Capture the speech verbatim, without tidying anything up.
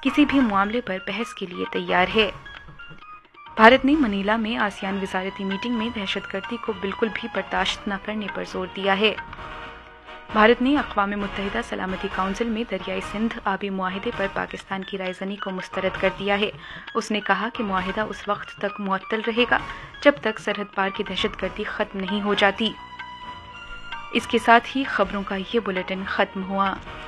किसी भी मामले पर बहस के लिए तैयार है। भारत ने मनीला में आसियान वजारती मीटिंग में दहशतगर्दी को बिल्कुल भी बर्दाश्त न करने पर जोर दिया है। भारत ने अक़वाम मुत्तहिदा सलामती काउंसिल में दरियाई सिंध आबी मुआहिदे पर पाकिस्तान की रायज़नी को मुस्तरद कर दिया है। उसने कहा कि मुआहिदा उस वक्त तक मुअत्तल रहेगा जब तक सरहद पार की दहशतगर्दी ख़त्म नहीं हो जाती। इसके साथ ही खबरों का ये बुलेटिन ख़त्म हुआ।